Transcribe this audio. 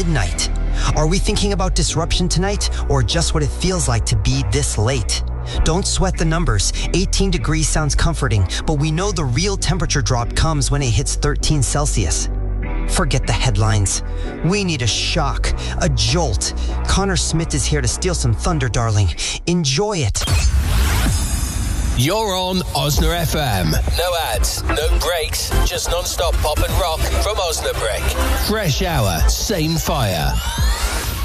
midnight. Are we thinking about disruption tonight, or just what it feels like to be this late? Don't sweat the numbers. 18 degrees sounds comforting, but we know the real temperature drop comes when it hits 13 Celsius. Forget the headlines. We need a shock, a jolt. Connor Smith is here to steal some thunder, darling. Enjoy it. You're on Osna FM. No ads, no breaks, just non-stop pop and rock from Osnabrück. Fresh hour, same fire.